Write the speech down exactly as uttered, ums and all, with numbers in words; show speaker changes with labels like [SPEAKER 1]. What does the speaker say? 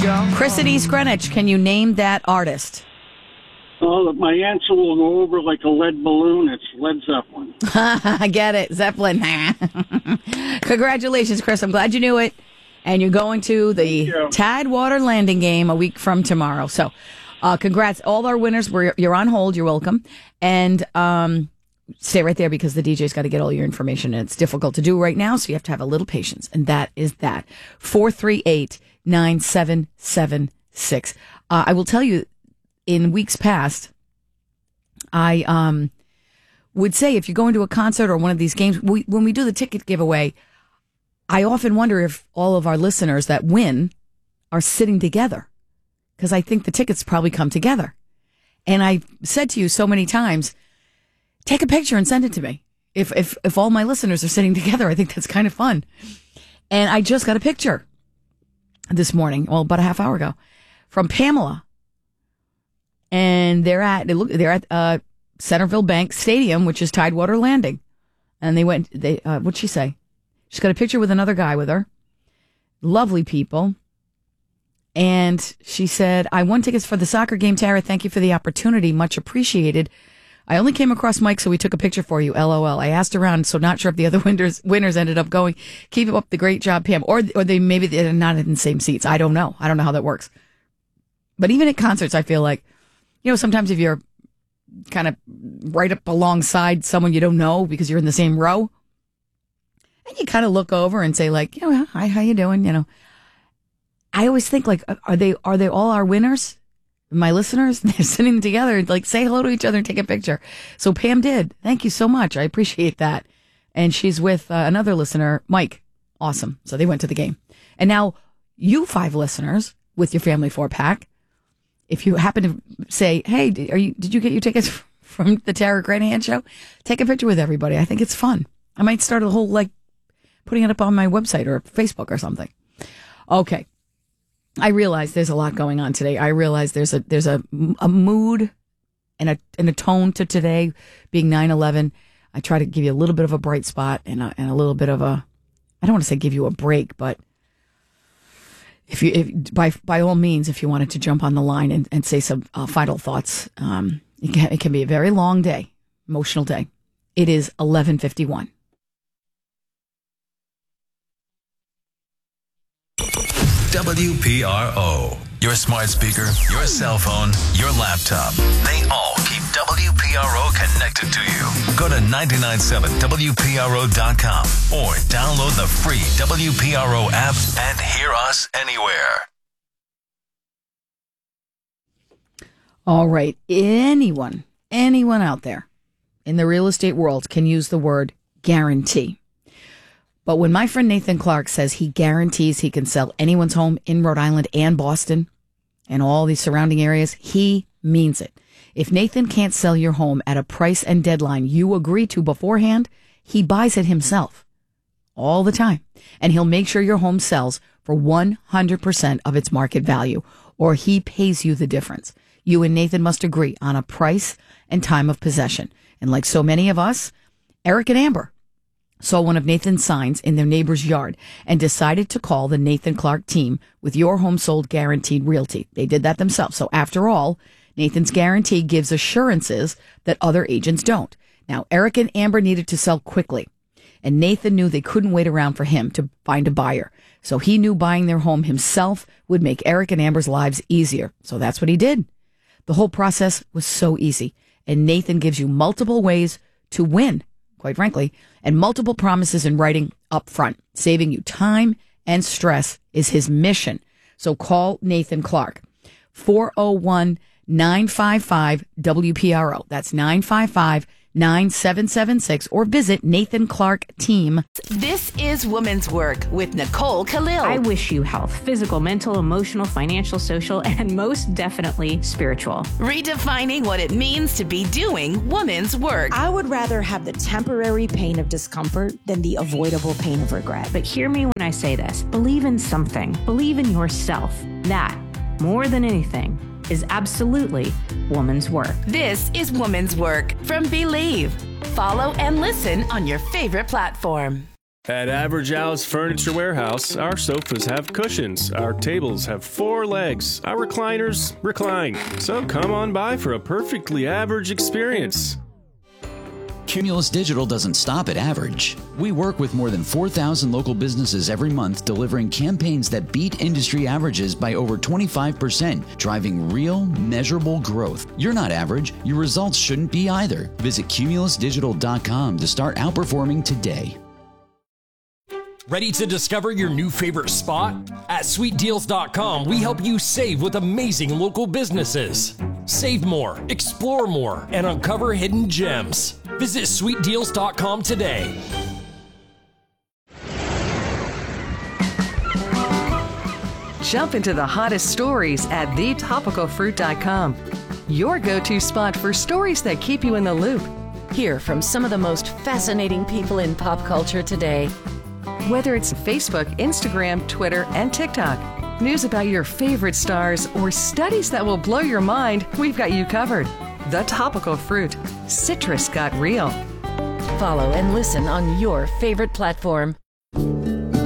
[SPEAKER 1] Chris at East Greenwich, can you name that artist?
[SPEAKER 2] Oh, my answer will go over like a lead balloon. It's Led Zeppelin.
[SPEAKER 1] I get it. Zeppelin. Congratulations, Chris. I'm glad you knew it. And you're going to the Tidewater Landing game a week from tomorrow. So uh, congrats. All our winners, we're, you're on hold. You're welcome. And um, stay right there because the D J's got to get all your information. And it's difficult to do right now, so you have to have a little patience. And that is that. four three eight, nine seven seven six. Uh, I will tell you, in weeks past, I um, would say if you're going to a concert or one of these games, we, when we do the ticket giveaway, I often wonder if all of our listeners that win are sitting together, because I think the tickets probably come together. And I said to you so many times, take a picture and send it to me. If if if all my listeners are sitting together, I think that's kind of fun. And I just got a picture this morning, well, about a half hour ago, from Pamela. And they're at they look they're at uh, Centerville Bank Stadium, which is Tidewater Landing. And they went. They uh, what'd she say? She's got a picture with another guy with her. Lovely people. And she said, "I won tickets for the soccer game, Tara. Thank you for the opportunity. Much appreciated. I only came across Mike, so we took a picture for you. LOL. I asked around, so not sure if the other winners winners ended up going. Keep up the great job, Pam. Or or they maybe they're not in the same seats. I don't know. I don't know how that works. But even at concerts, I feel like, you know, sometimes if you're kind of right up alongside someone you don't know because you're in the same row, and you kind of look over and say, like, you know, hi, how you doing? You know, I always think, like, are they are they all our winners? My listeners? They're sitting together and, like, say hello to each other and take a picture. So Pam did. Thank you so much. I appreciate that. And she's with uh, another listener, Mike. Awesome. So they went to the game. And now you five listeners with your family four pack, if you happen to say, hey, are you, did you get your tickets from the Tara Granahan show? Take a picture with everybody. I think it's fun. I might start a whole, like, putting it up on my website or Facebook or something. Okay. I realize there's a lot going on today. I realize there's a there's a, a mood and a and a tone to today being nine eleven. I try to give you a little bit of a bright spot and a, and a little bit of a, I don't want to say give you a break, but if you, if, by by all means, if you wanted to jump on the line and, and say some uh, final thoughts, um, it can, it can be a very long day, emotional day. It is eleven fifty-one.
[SPEAKER 3] W P R O. Your smart speaker, your cell phone, your laptop. They all keep W P R O connected to you. Go to nine nine seven W P R O dot com or download the free W P R O app and hear us anywhere.
[SPEAKER 1] All right. Anyone, anyone out there in the real estate world can use the word guarantee. But when my friend Nathan Clark says he guarantees he can sell anyone's home in Rhode Island and Boston and all these surrounding areas, he means it. If Nathan can't sell your home at a price and deadline you agree to beforehand, he buys it himself all the time. And he'll make sure your home sells for one hundred percent of its market value, or he pays you the difference. You and Nathan must agree on a price and time of possession. And like so many of us, Eric and Amber saw one of Nathan's signs in their neighbor's yard and decided to call the Nathan Clark team with Your Home Sold Guaranteed Realty. They did that themselves. So after all, Nathan's guarantee gives assurances that other agents don't. Now, Eric and Amber needed to sell quickly, and Nathan knew they couldn't wait around for him to find a buyer. So he knew buying their home himself would make Eric and Amber's lives easier. So that's what he did. The whole process was so easy, and Nathan gives you multiple ways to win, quite frankly, and multiple promises in writing up front. Saving you time and stress is his mission. So call Nathan Clark, four oh one, nine five five, W P R O. That's nine five five, nine seven seven six, or visit Nathan Clark Team.
[SPEAKER 4] This is Women's Work with Nicole Khalil.
[SPEAKER 5] I wish you health, physical, mental, emotional, financial, social, and most definitely spiritual.
[SPEAKER 4] Redefining what it means to be doing women's work.
[SPEAKER 6] I would rather have the temporary pain of discomfort than the avoidable pain of regret.
[SPEAKER 5] But hear me when I say this. Believe in something. Believe in yourself. That, more than anything, is absolutely woman's work.
[SPEAKER 4] This is Woman's Work from Believe. Follow and listen on your favorite platform.
[SPEAKER 7] At Average Al's Furniture Warehouse, our sofas have cushions, our tables have four legs, our recliners recline. So come on by for a perfectly average experience.
[SPEAKER 8] Cumulus Digital doesn't stop at average. We work with more than four thousand local businesses every month, delivering campaigns that beat industry averages by over twenty-five percent, driving real, measurable growth. You're not average. Your results shouldn't be either. Visit cumulus digital dot com to start outperforming today.
[SPEAKER 9] Ready to discover your new favorite spot? At sweet deals dot com, we help you save with amazing local businesses. Save more, explore more, and uncover hidden gems. Visit sweet deals dot com today.
[SPEAKER 10] Jump into the hottest stories at the topical fruit dot com. Your go-to spot for stories that keep you in the loop.
[SPEAKER 11] Hear from some of the most fascinating people in pop culture today.
[SPEAKER 10] Whether it's Facebook, Instagram, Twitter, and TikTok, news about your favorite stars, or studies that will blow your mind, we've got you covered. The Topical Fruit. Citrus got real.
[SPEAKER 11] Follow and listen on your favorite platform.